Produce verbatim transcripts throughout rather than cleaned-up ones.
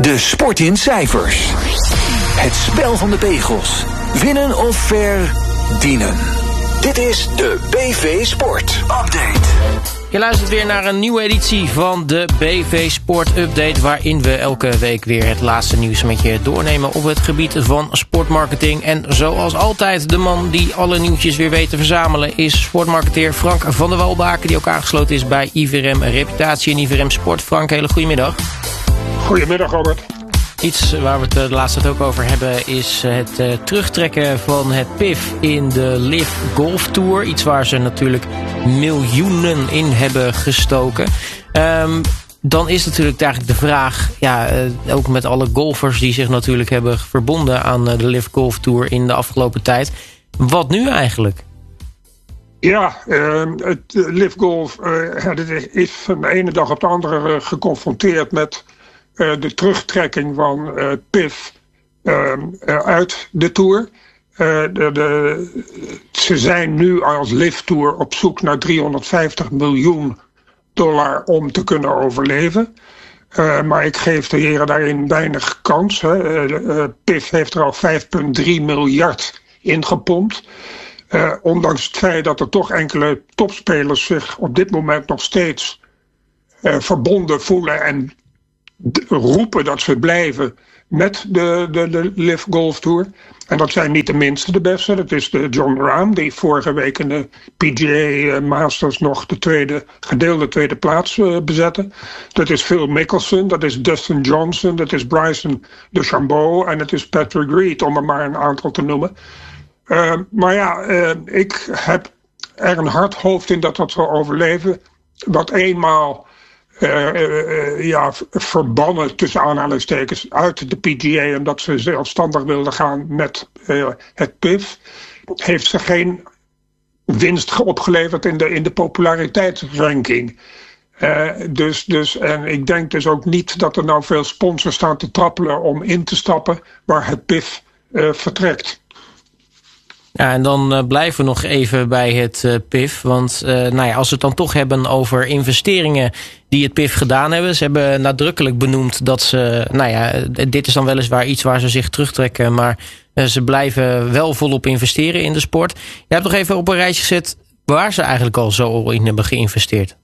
De sport in cijfers. Het spel van de pegels. Winnen of verdienen. Dit is de B V Sport Update. Je luistert weer naar een nieuwe editie van de B V Sport Update, waarin we elke week weer het laatste nieuws met je doornemen op het gebied van sportmarketing. En zoals altijd, de man die alle nieuwtjes weer weet te verzamelen is sportmarketeer Frank van der Walbaken, die ook aangesloten is bij I V R M Reputatie en I V R M Sport. Frank, hele goedemiddag. Goedemiddag, Robert. Iets waar we het de laatste tijd ook over hebben is het uh, terugtrekken van het P I F in de Live Golf Tour. Iets waar ze natuurlijk miljoenen in hebben gestoken. Um, dan is natuurlijk eigenlijk de vraag, ja, uh, ook met alle golfers die zich natuurlijk hebben verbonden aan uh, de Live Golf Tour in de afgelopen tijd. Wat nu eigenlijk? Ja, uh, het uh, Live Golf uh, is van de ene dag op de andere uh, geconfronteerd met Uh, de terugtrekking van uh, P I F uh, uh, uit de Tour. Uh, de, de, ze zijn nu als Live Tour op zoek naar driehonderdvijftig miljoen dollar om te kunnen overleven. Uh, maar ik geef de heren daarin weinig kans. Hè. Uh, uh, P I F heeft er al vijf komma drie miljard in gepompt. Uh, ondanks het feit dat er toch enkele topspelers zich op dit moment nog steeds uh, verbonden voelen en roepen dat ze blijven met de, de, de Live Golf Tour. En dat zijn niet de minste de beste. Dat is de Jon Rahm, die vorige week in de P G A Masters nog de tweede, gedeelde tweede plaats uh, bezette. Dat is Phil Mickelson, dat is Dustin Johnson, dat is Bryson DeChambeau en het is Patrick Reed, om er maar een aantal te noemen. Uh, maar ja, uh, ik heb er een hard hoofd in dat dat zal overleven. Wat eenmaal Uh, uh, uh, ja, verbannen tussen aanhalingstekens uit de P G A omdat ze zelfstandig wilden gaan met uh, het P I F, heeft ze geen winst opgeleverd in de, in de populariteitsranking. Uh, dus, dus, en ik denk dus ook niet dat er nou veel sponsors staan te trappelen om in te stappen waar het P I F uh, vertrekt. Ja, en dan uh, blijven we nog even bij het uh, P I F. Want uh, nou ja, als we het dan toch hebben over investeringen die het P I F gedaan hebben. Ze hebben nadrukkelijk benoemd dat ze, nou ja, dit is dan weliswaar iets waar ze zich terugtrekken. Maar uh, ze blijven wel volop investeren in de sport. Je hebt nog even op een rijtje gezet waar ze eigenlijk al zo in hebben geïnvesteerd.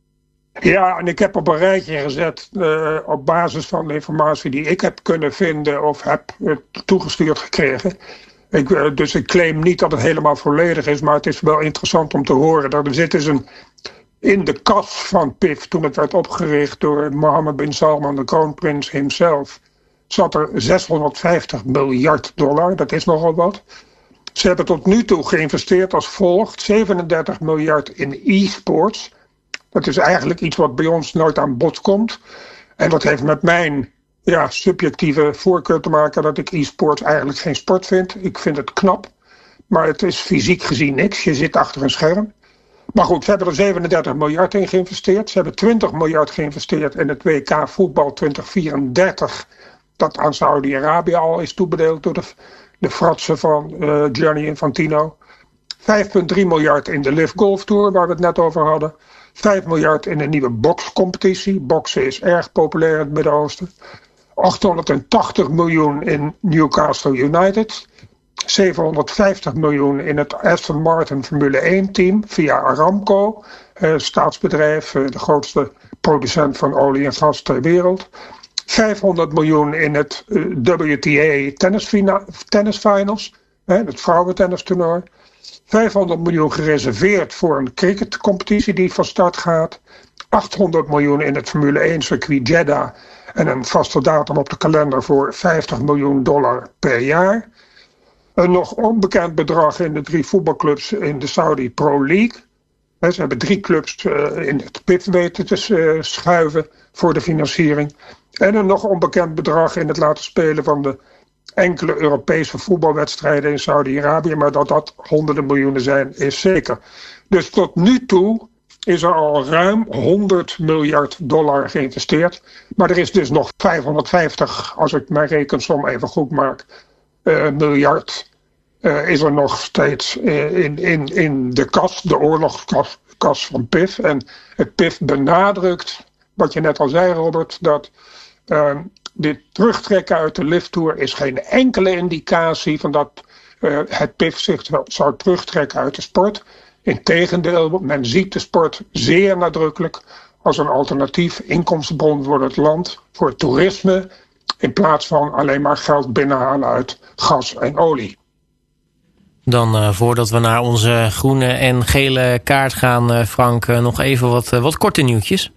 Ja, en ik heb op een rijtje gezet uh, op basis van de informatie die ik heb kunnen vinden of heb uh, toegestuurd gekregen. Ik, dus ik claim niet dat het helemaal volledig is, maar het is wel interessant om te horen. Dat er zit dus een, in de kas van P I F, toen het werd opgericht door Mohammed bin Salman, de kroonprins himself, zat er zeshonderdvijftig miljard dollar. Dat is nogal wat. Ze hebben tot nu toe geïnvesteerd als volgt: zevenendertig miljard in e-sports. Dat is eigenlijk iets wat bij ons nooit aan bod komt. En dat heeft met mijn ja, subjectieve voorkeur te maken dat ik e-sports eigenlijk geen sport vind. Ik vind het knap, maar het is fysiek gezien niks. Je zit achter een scherm. Maar goed, ze hebben er zevenendertig miljard in geïnvesteerd. Ze hebben twintig miljard geïnvesteerd in het W K voetbal twintig vierendertig. Dat aan Saudi-Arabië al is toebedeeld door de, de fratsen van uh, Gianni Infantino. vijf komma drie miljard in de Live Golf Tour, waar we het net over hadden. vijf miljard in een nieuwe bokscompetitie. Boksen is erg populair in het Midden-Oosten. achthonderdtachtig miljoen in Newcastle United. zevenhonderdvijftig miljoen in het Aston Martin Formule één team via Aramco. Uh, staatsbedrijf, uh, de grootste producent van olie en gas ter wereld. vijfhonderd miljoen in het uh, W T A tennisfina- tennisfinals. Uh, het vrouwentennistoernooi. vijfhonderd miljoen gereserveerd voor een cricketcompetitie die van start gaat. achthonderd miljoen in het Formule één circuit Jeddah. En een vaste datum op de kalender voor vijftig miljoen dollar per jaar. Een nog onbekend bedrag in de drie voetbalclubs in de Saudi Pro League. Ze hebben drie clubs in het P I F weten te schuiven voor de financiering. En een nog onbekend bedrag in het laten spelen van de enkele Europese voetbalwedstrijden in Saudi-Arabië. Maar dat dat honderden miljoenen zijn, is zeker. Dus tot nu toe is er al ruim honderd miljard dollar geïnvesteerd. Maar er is dus nog vijfhonderdvijftig, als ik mijn rekensom even goed maak, uh, miljard uh, is er nog steeds uh, in, in, in de kas, de oorlogskas kas van P I F. En het P I F benadrukt, wat je net al zei, Robert, dat uh, dit terugtrekken uit de lifttour is geen enkele indicatie van dat uh, het P I F zich zou terugtrekken uit de sport. Integendeel, men ziet de sport zeer nadrukkelijk als een alternatief inkomstenbron voor het land, voor toerisme, in plaats van alleen maar geld binnenhalen uit gas en olie. Dan uh, voordat we naar onze groene en gele kaart gaan, uh, Frank, uh, nog even wat, uh, wat korte nieuwtjes.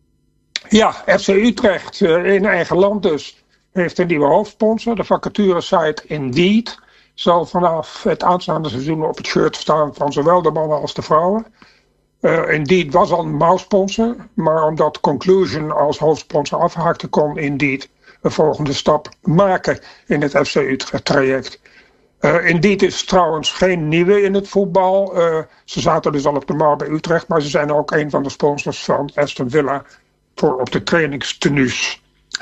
Ja, F C Utrecht uh, in eigen land dus heeft een nieuwe hoofdsponsor. De vacaturesite Indeed zal vanaf het aanstaande seizoen op het shirt staan van zowel de mannen als de vrouwen. Uh, Indeed was al een mouwsponsor, maar omdat Conclusion als hoofdsponsor afhaakte, kon Indeed een volgende stap maken in het F C Utrecht traject. Uh, Indeed is trouwens geen nieuwe in het voetbal. Uh, ze zaten dus al op de markt bij Utrecht, maar ze zijn ook een van de sponsors van Aston Villa voor op de trainingstenues.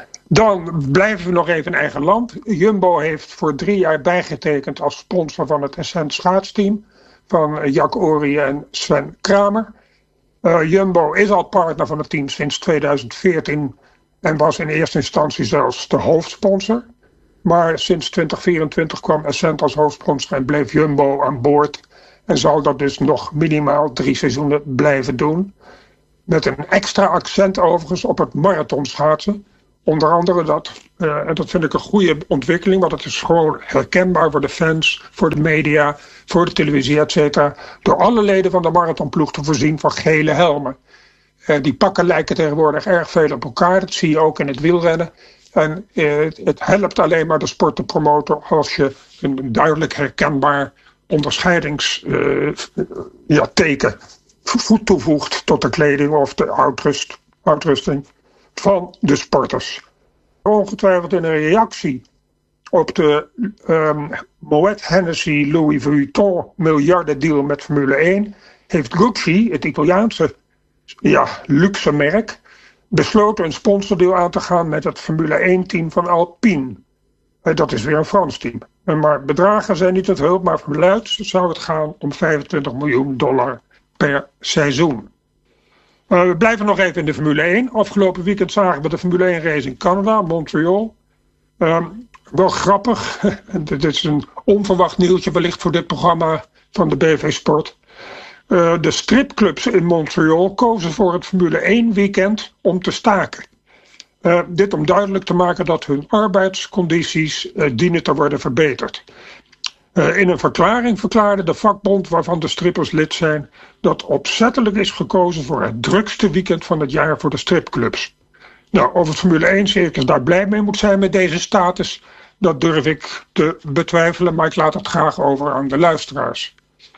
Dan blijven we nog even in eigen land. Jumbo heeft voor drie jaar bijgetekend als sponsor van het Ascent schaatsteam van Jack Orie en Sven Kramer. Uh, Jumbo is al partner van het team sinds tweeduizend veertien en was in eerste instantie zelfs de hoofdsponsor. Maar sinds twintig vierentwintig kwam Ascent als hoofdsponsor en bleef Jumbo aan boord. En zal dat dus nog minimaal drie seizoenen blijven doen. Met een extra accent overigens op het marathonschaatsen. Onder andere dat, uh, en dat vind ik een goede ontwikkeling, want het is gewoon herkenbaar voor de fans, voor de media, voor de televisie, et cetera. Door alle leden van de marathonploeg te voorzien van gele helmen. Uh, die pakken lijken tegenwoordig erg veel op elkaar, dat zie je ook in het wielrennen. En uh, het helpt alleen maar de sport te promoten als je een duidelijk herkenbaar onderscheidingsteken uh, ja, teken voet toevoegt tot de kleding of de uitrust, uitrusting van de sporters. Ongetwijfeld in een reactie op de um, Moet Hennessy Louis Vuitton miljardendeal met Formule één heeft Gucci, het Italiaanse ja, luxe merk, besloten een sponsordeal aan te gaan met het Formule één team van Alpine. Dat is weer een Frans team. Maar bedragen zijn niet het hulp, maar verluidt zou het gaan om vijfentwintig miljoen dollar per seizoen. Uh, we blijven nog even in de Formule één. Afgelopen weekend zagen we de Formule één race in Canada, Montreal. Uh, wel grappig. Dit is een onverwacht nieuwtje wellicht voor dit programma van de B V Sport. Uh, de stripclubs in Montreal kozen voor het Formule één weekend om te staken. Uh, dit om duidelijk te maken dat hun arbeidscondities uh, dienen te worden verbeterd. Uh, in een verklaring verklaarde de vakbond waarvan de strippers lid zijn dat opzettelijk is gekozen voor het drukste weekend van het jaar voor de stripclubs. Nou, of het Formule één circus daar blij mee moet zijn met deze status, dat durf ik te betwijfelen, maar ik laat het graag over aan de luisteraars.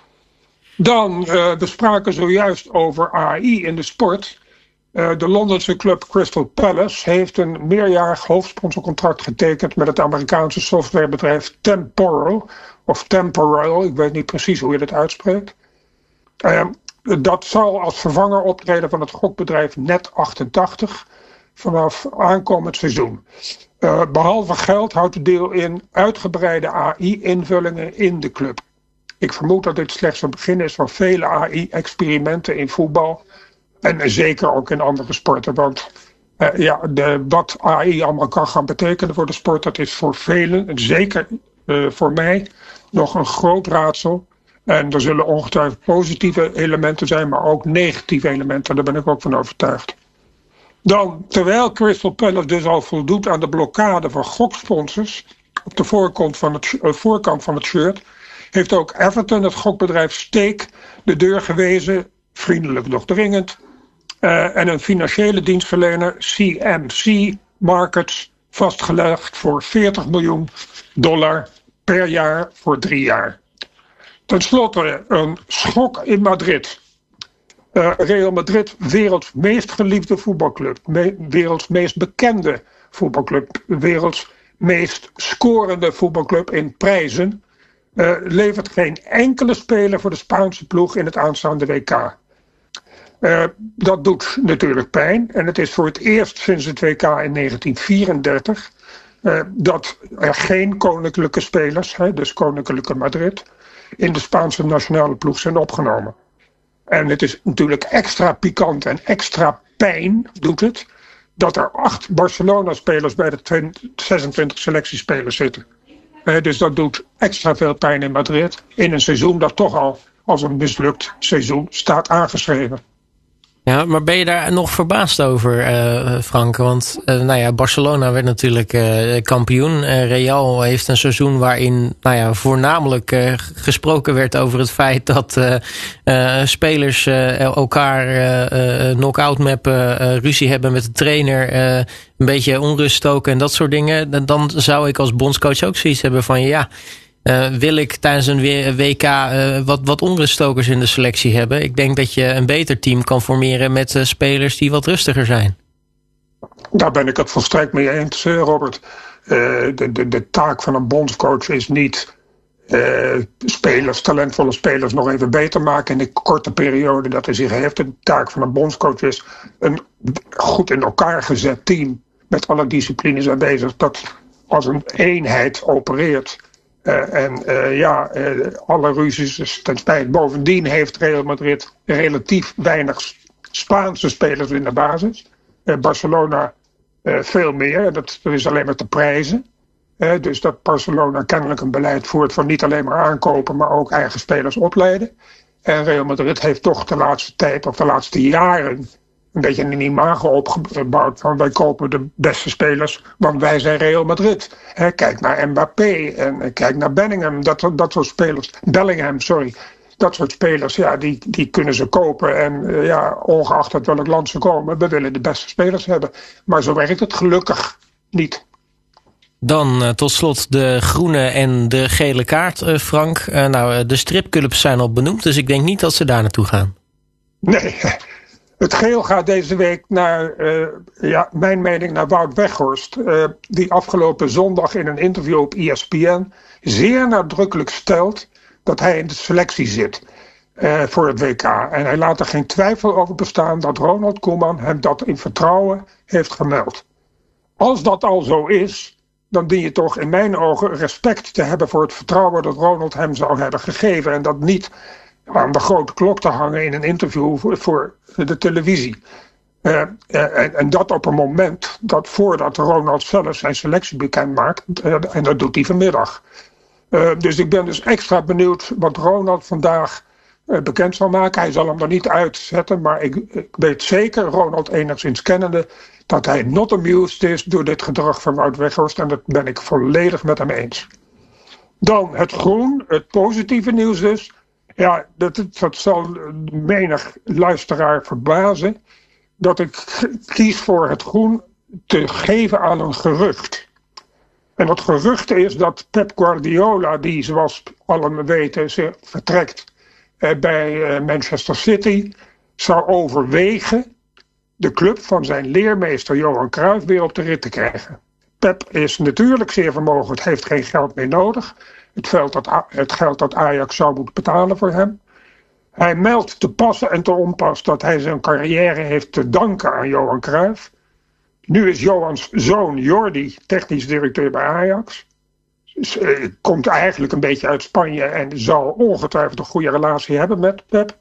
Dan, uh, we spraken zojuist over A I in de sport. Uh, de Londense club Crystal Palace heeft een meerjarig hoofdsponsorcontract getekend met het Amerikaanse softwarebedrijf Temporal. Of Temporal, ik weet niet precies hoe je dat uitspreekt. Uh, dat zal als vervanger optreden van het gokbedrijf Net achtentachtig vanaf aankomend seizoen. Uh, behalve geld houdt de deal in uitgebreide A I-invullingen in de club. Ik vermoed dat dit slechts een begin is van vele A I-experimenten in voetbal. En zeker ook in andere sporten. Want uh, ja, de, wat A I allemaal kan gaan betekenen voor de sport, dat is voor velen, zeker uh, voor mij, nog een groot raadsel. En er zullen ongetwijfeld positieve elementen zijn, maar ook negatieve elementen. Daar ben ik ook van overtuigd. Dan, terwijl Crystal Palace dus al voldoet aan de blokkade van goksponsors op de voorkant van het, uh, voorkant van het shirt, heeft ook Everton, het gokbedrijf Stake, de deur gewezen, vriendelijk nog dringend, uh, en een financiële dienstverlener C M C Markets vastgelegd voor veertig miljoen dollar per jaar voor drie jaar. Ten slotte een schok in Madrid. Uh, Real Madrid, werelds meest geliefde voetbalclub, me, werelds meest bekende voetbalclub, werelds meest scorende voetbalclub in prijzen, uh, levert geen enkele speler voor de Spaanse ploeg in het aanstaande W K. Uh, dat doet natuurlijk pijn en het is voor het eerst sinds het W K in negentien vierendertig uh, dat er geen koninklijke spelers, hè, dus Koninklijke Madrid, in de Spaanse nationale ploeg zijn opgenomen. En het is natuurlijk extra pikant en extra pijn doet het dat er acht Barcelona-spelers bij de zesentwintig selectiespelers zitten. Uh, dus dat doet extra veel pijn in Madrid. In een seizoen dat toch al als een mislukt seizoen staat aangeschreven. Ja, maar ben je daar nog verbaasd over, uh, Frank? Want uh, nou ja, Barcelona werd natuurlijk uh, kampioen. Uh, Real heeft een seizoen waarin nou ja, voornamelijk uh, gesproken werd over het feit dat uh, uh, spelers uh, elkaar uh, uh, knock-out mappen, uh, ruzie hebben met de trainer, uh, een beetje onrust stoken en dat soort dingen. Dan zou ik als bondscoach ook zoiets hebben van ja... Uh, wil ik tijdens een W K uh, wat, wat onruststokers in de selectie hebben? Ik denk dat je een beter team kan formeren met uh, spelers die wat rustiger zijn. Daar ben ik het volstrekt mee eens, Robert. Uh, de, de, de taak van een bondscoach is niet uh, spelers, talentvolle spelers nog even beter maken in de korte periode dat hij zich heeft. De taak van een bondscoach is een goed in elkaar gezet team met alle disciplines aanwezig dat als een eenheid opereert. Uh, en uh, ja, uh, alle ruzies dus ten spijt. Bovendien heeft Real Madrid relatief weinig Spaanse spelers in de basis. Uh, Barcelona uh, veel meer. Dat, dat is alleen maar te prijzen. Uh, dus dat Barcelona kennelijk een beleid voert van niet alleen maar aankopen, maar ook eigen spelers opleiden. En Real Madrid heeft toch de laatste tijd of de laatste jaren een beetje een imago opgebouwd van wij kopen de beste spelers, want wij zijn Real Madrid. He, kijk naar Mbappé en kijk naar Bellingham, dat, dat soort spelers. Bellingham, sorry. Dat soort spelers, ja, die, die kunnen ze kopen. En uh, ja, ongeacht uit welk land ze komen, we willen de beste spelers hebben. Maar zo werkt het gelukkig niet. Dan uh, tot slot de groene en de gele kaart, uh, Frank. Uh, nou, uh, de stripclubs zijn al benoemd, dus ik denk niet dat ze daar naartoe gaan. Nee. Het geel gaat deze week naar, uh, ja, mijn mening, naar Wout Weghorst. Uh, die afgelopen zondag in een interview op E S P N zeer nadrukkelijk stelt dat hij in de selectie zit uh, voor het W K. En hij laat er geen twijfel over bestaan dat Ronald Koeman hem dat in vertrouwen heeft gemeld. Als dat al zo is, dan dien je toch in mijn ogen respect te hebben voor het vertrouwen dat Ronald hem zou hebben gegeven. En dat niet aan de grote klok te hangen in een interview voor, voor de televisie. Uh, uh, en, en dat op een moment dat voordat Ronald zelf zijn selectie bekend maakt. Uh, en dat doet hij vanmiddag. Uh, dus ik ben dus extra benieuwd wat Ronald vandaag uh, bekend zal maken. Hij zal hem er niet uitzetten, maar ik, ik weet zeker, Ronald enigszins kennende, dat hij not amused is door dit gedrag van Wout Weghorst. En dat ben ik volledig met hem eens. Dan het groen, het positieve nieuws dus. Ja, dat, dat zal menig luisteraar verbazen. Dat ik kies voor het groen te geven aan een gerucht. En dat gerucht is dat Pep Guardiola, die zoals allen weten vertrekt eh, bij eh, Manchester City, zou overwegen de club van zijn leermeester Johan Cruijff weer op de rit te krijgen. Pep is natuurlijk zeer vermogend, heeft geen geld meer nodig. Het geld, dat, het geld dat Ajax zou moeten betalen voor hem. Hij meldt te passen en te onpas dat hij zijn carrière heeft te danken aan Johan Cruijff. Nu is Johans zoon Jordi technisch directeur bij Ajax. Dus, uh, komt eigenlijk een beetje uit Spanje en zal ongetwijfeld een goede relatie hebben met Pep.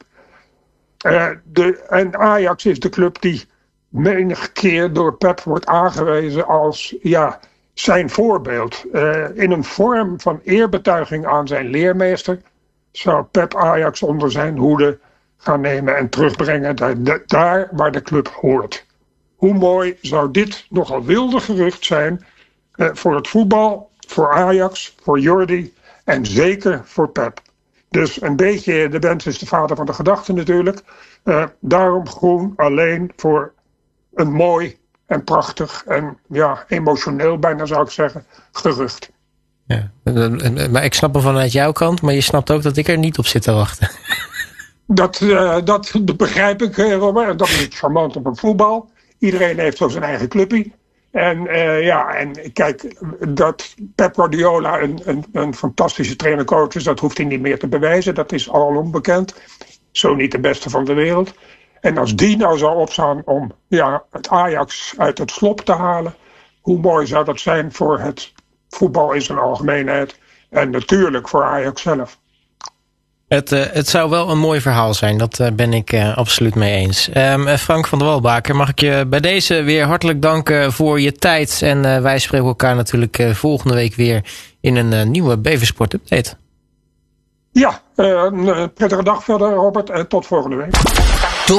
Uh, de, en Ajax is de club die menige keer door Pep wordt aangewezen als ja, zijn voorbeeld. Uh, in een vorm van eerbetuiging aan zijn leermeester zou Pep Ajax onder zijn hoede gaan nemen en terugbrengen daar, daar waar de club hoort. Hoe mooi zou dit nogal wilde gerucht zijn uh, voor het voetbal, voor Ajax, voor Jordi en zeker voor Pep. Dus een beetje, de wens is de vader van de gedachte natuurlijk. Uh, daarom groen alleen voor een mooi en prachtig en ja, emotioneel bijna zou ik zeggen, gerucht. Ja, maar ik snap hem vanuit jouw kant, maar je snapt ook dat ik er niet op zit te wachten. Dat, uh, dat begrijp ik, Robert. Dat is het charmant op een voetbal. Iedereen heeft zo zijn eigen clubje. En uh, ja, en kijk, dat Pep Guardiola een, een, een fantastische trainer-coach is, dat hoeft hij niet meer te bewijzen. Dat is al onbekend. Zo niet de beste van de wereld. En als die nou zou opstaan om ja, het Ajax uit het slop te halen, hoe mooi zou dat zijn voor het voetbal in zijn algemeenheid. En natuurlijk voor Ajax zelf. Het, uh, het zou wel een mooi verhaal zijn, dat uh, ben ik uh, absoluut mee eens. Um, Frank van der Walbaker, mag ik je bij deze weer hartelijk danken voor je tijd. En uh, wij spreken elkaar natuurlijk uh, volgende week weer in een uh, nieuwe Beversport Update. Ja, uh, een prettige dag verder, Robert, en tot volgende week.